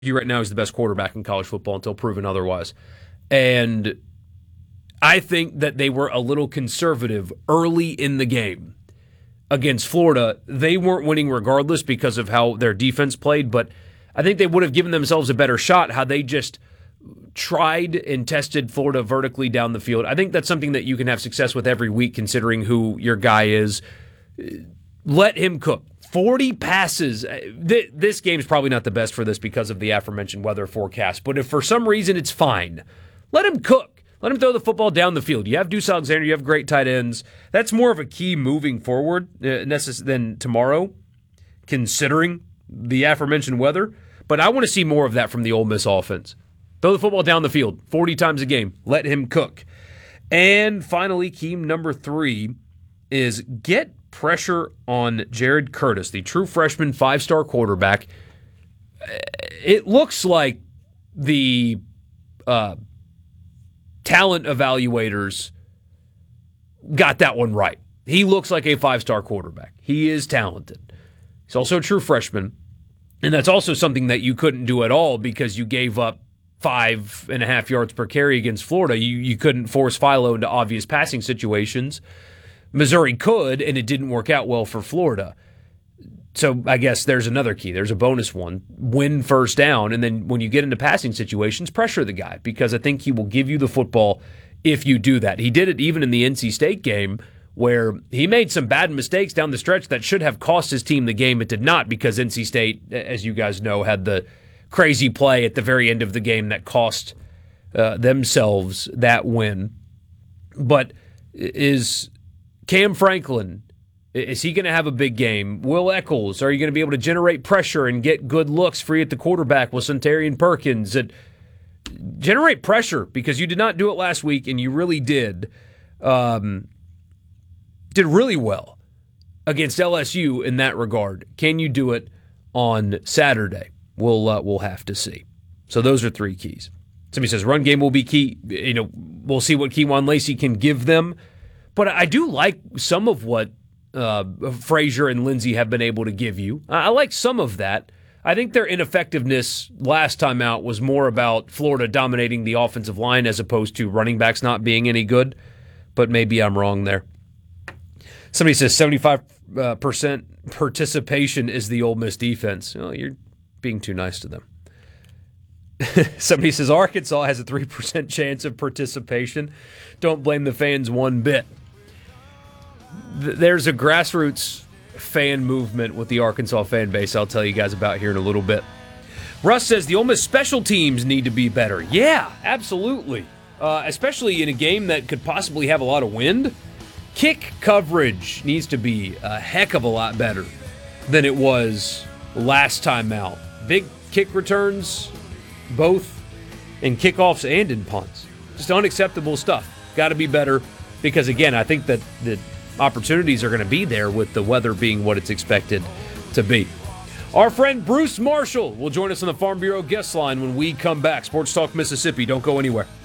argue right now he's the best quarterback in college football until proven otherwise. And I think that they were a little conservative early in the game against Florida. They weren't winning regardless because of how their defense played, but I think they would have given themselves a better shot had they just tried and tested Florida vertically down the field. I think that's something that you can have success with every week considering who your guy is. Let him cook. 40 passes. This game's probably not the best for this because of the aforementioned weather forecast, but if for some reason it's fine, let him cook. Let him throw the football down the field. You have Deuce Alexander. You have great tight ends. That's more of a key moving forward than tomorrow, considering the aforementioned weather. But I want to see more of that from the Ole Miss offense. Throw the football down the field 40 times a game. Let him cook. And finally, key number 3 is get pressure on Jared Curtis, the true freshman 5-star quarterback. It looks like the talent evaluators got that one right. He looks like a 5-star quarterback. He is talented. He's also a true freshman. And that's also something that you couldn't do at all because you gave up 5.5 yards per carry against Florida. You couldn't force Philo into obvious passing situations. Missouri could, and it didn't work out well for Florida. So I guess there's another key. There's a bonus one. Win first down, and then when you get into passing situations, pressure the guy because I think he will give you the football if you do that. He did it even in the NC State game where he made some bad mistakes down the stretch that should have cost his team the game. It did not because NC State, as you guys know, had the crazy play at the very end of the game that cost themselves that win. But is Cam Franklin, is he going to have a big game? Will Eccles, are you going to be able to generate pressure and get good looks free at the quarterback with Centarian Perkins? Generate pressure because you did not do it last week and you really did really well against LSU in that regard. Can you do it on Saturday? We'll have to see. So those are 3 keys. Somebody says run game will be key. We'll see what Kewan Lacey can give them. But I do like some of what Frazier and Lindsey have been able to give you. I like some of that. I think their ineffectiveness last time out was more about Florida dominating the offensive line as opposed to running backs not being any good. But maybe I'm wrong there. Somebody says 75% participation is the Ole Miss defense. Well, you're being too nice to them. Somebody says Arkansas has a 3% chance of participation. Don't blame the fans one bit. There's a grassroots fan movement with the Arkansas fan base I'll tell you guys about here in a little bit. Russ says the Ole Miss special teams need to be better. Yeah, absolutely. Especially in a game that could possibly have a lot of wind. Kick coverage needs to be a heck of a lot better than it was last time out. Big kick returns, both in kickoffs and in punts. Just unacceptable stuff. Got to be better because, again, I think that the opportunities are going to be there with the weather being what it's expected to be. Our friend Bruce Marshall will join us on the Farm Bureau guest line when we come back. Sports Talk Mississippi. Don't go anywhere.